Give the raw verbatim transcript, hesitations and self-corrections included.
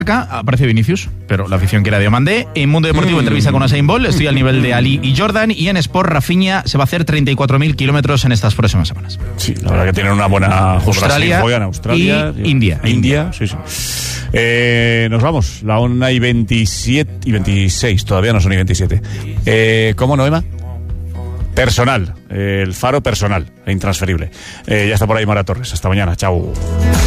Aparece Vinicius, pero la afición quiere a Diomandé. En Mundo Deportivo, mm. entrevista con Usain Bolt. Estoy al nivel de Ali y Jordan. Y en Sport, Rafinha se va a hacer treinta y cuatro mil kilómetros en estas próximas semanas. Sí, la verdad que tienen una buena... Australia, juegan Australia y India. India, sí, sí. Eh, nos vamos. La una y veintisiete y veintiséis. Todavía no son y veintisiete. Eh, ¿Cómo, Noema? Personal. Eh, el faro personal e intransferible. Eh, ya está por ahí Mara Torres. Hasta mañana. Chao.